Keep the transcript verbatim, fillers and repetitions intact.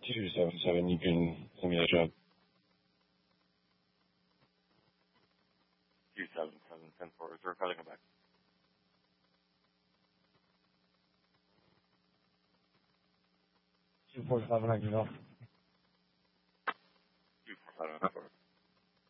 two seven seven, you can send me that job. two seven seven, ten four, is recording back. two four seven, I can go. two four seven,